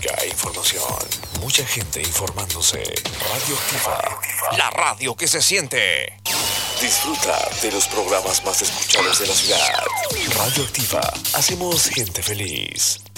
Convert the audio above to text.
Música e información. Mucha gente informándose. Radioactiva. La radio que se siente. Disfruta de los programas más escuchados de la ciudad. Radioactiva. Hacemos gente feliz.